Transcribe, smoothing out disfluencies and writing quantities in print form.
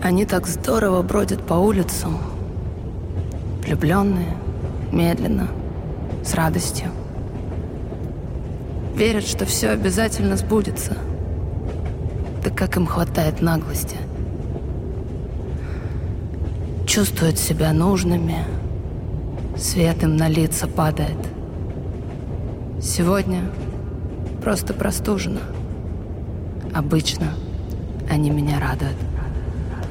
Они так здорово бродят по улицам, влюбленные, медленно, с радостью. Верят, что все обязательно сбудется. Да как им хватает наглости. Чувствуют себя нужными, свет им на лица падает. Сегодня просто простужена. Обычно они меня радуют.